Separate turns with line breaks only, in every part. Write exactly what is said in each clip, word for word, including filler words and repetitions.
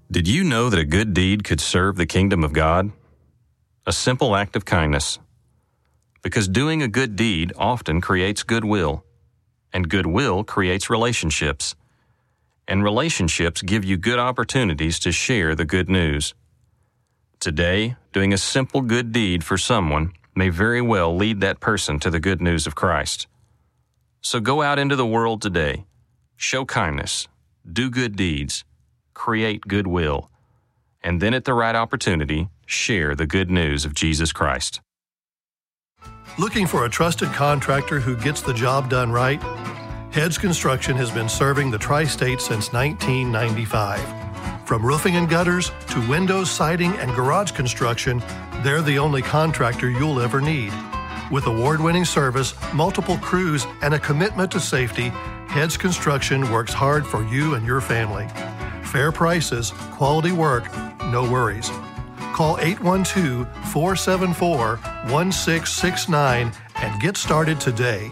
Did you know that a good deed could serve the kingdom of God? A simple act of kindness. Because doing a good deed often creates goodwill, and goodwill creates relationships. And relationships give you good opportunities to share the good news. Today, doing a simple good deed for someone may very well lead that person to the good news of Christ. So go out into the world today, show kindness, do good deeds, create goodwill, and then at the right opportunity, share the good news of Jesus Christ.
Looking for a trusted contractor who gets the job done right? Heads Construction has been serving the Tri-State since nineteen ninety-five. From roofing and gutters to windows, siding, and garage construction, they're the only contractor you'll ever need. With award-winning service, multiple crews, and a commitment to safety, Heads Construction works hard for you and your family. Fair prices, quality work, no worries. Call eight one two, four seven four, one six six nine and get started today.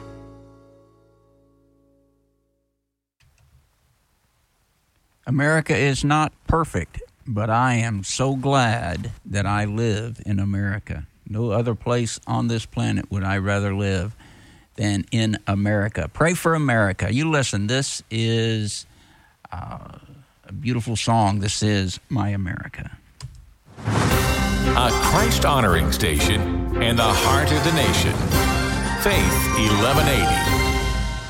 America is not perfect, but I am so glad that I live in America. No other place on this planet would I rather live than in America. Pray for America. You listen, this is uh, a beautiful song. This is My America.
A Christ-honoring station in the heart of the nation. Faith eleven eighty.